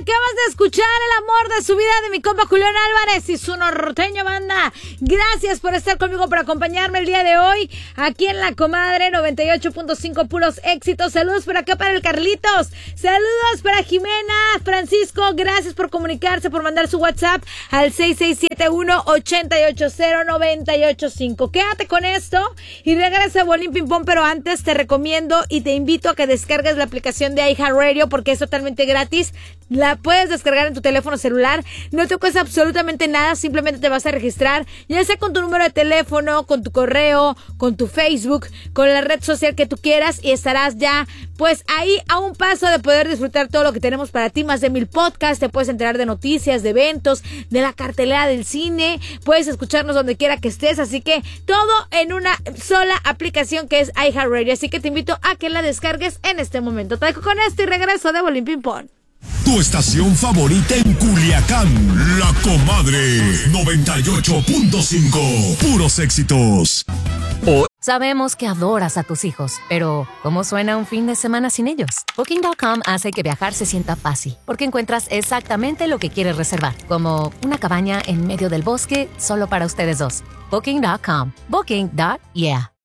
Acabas de escuchar El amor de su vida de mi compa Julián Álvarez y su norteño banda. Gracias por estar conmigo, por acompañarme el día de hoy aquí en La Comadre 98.5 puros éxitos. Saludos por acá para el Carlitos. Saludos para Jimena, Francisco. Gracias por comunicarse, por mandar su WhatsApp al 6671-880-985. Quédate con esto y regresa a Bolín Ping Pong, pero antes te recomiendo y te invito a que descargues la aplicación de iHeartRadio porque es totalmente gratis. La puedes descargar en tu teléfono celular, no te cuesta absolutamente nada, simplemente te vas a registrar, ya sea con tu número de teléfono, con tu correo, con tu Facebook, con la red social que tú quieras y estarás ya pues ahí a un paso de poder disfrutar todo lo que tenemos para ti, más de 1000 podcasts, te puedes enterar de noticias, de eventos, de la cartelera del cine, puedes escucharnos donde quiera que estés, así que todo en una sola aplicación que es iHeartRadio, así que te invito a que la descargues en este momento. Te dejo con esto y regreso de Bolín Ping Pong. Tu estación favorita en Culiacán, La Comadre 98.5. Puros éxitos. Sabemos que adoras a tus hijos, pero ¿cómo suena un fin de semana sin ellos? Booking.com hace que viajar se sienta fácil, porque encuentras exactamente lo que quieres reservar, como una cabaña en medio del bosque solo para ustedes dos. Booking.com. Booking.yeah.